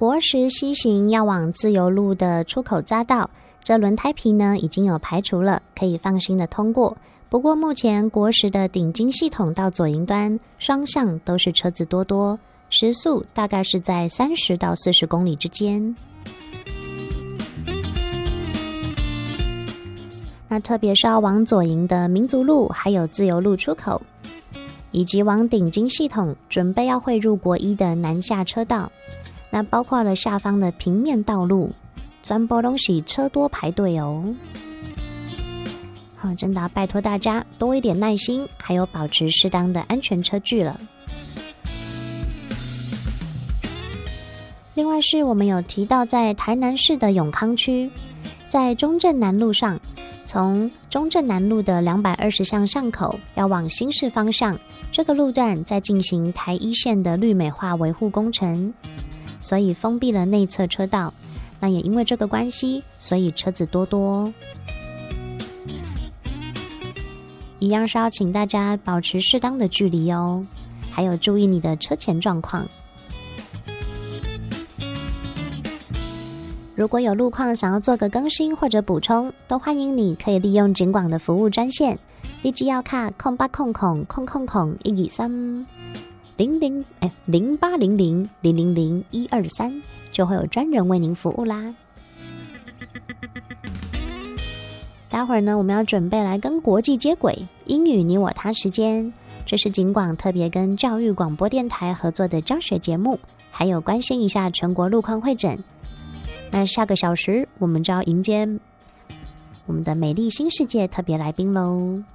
国十西行要往自由路的出口匝道，这轮胎皮呢已经有排除了，可以放心的通过。不过目前国十的顶金系统到左营端双向都是车子多，时速大概是在30到40公里之间。那特别是要往左营的民族路还有自由路出口，以及往顶金系统准备要汇入国一的南下车道，那包括了下方的平面道路，全部都是车多排队哦。好，真的要拜托大家多一点耐心，还有保持适当的安全车距了。另外是我们有提到在台南市的永康区，在中正南路上，从中正南路的220巷巷口要往新市方向，这个路段在进行台一线的绿美化维护工程，所以封闭了内侧车道。那也因为这个关系，所以车子多。一样是要请大家保持适当的距离哦，还有注意你的车前状况。如果有路况想要做个更新或者补充，都欢迎你可以利用警广的服务专线，立即要卡0800000123 0800000123，就会有专人为您服务啦。待会儿呢，我们要准备来跟国际接轨，英语你我他时间。这是警广特别跟教育广播电台合作的教学节目，还有关心一下全国路况会诊。那下个小时我们就要迎接我们的美丽新世界特别来宾喽。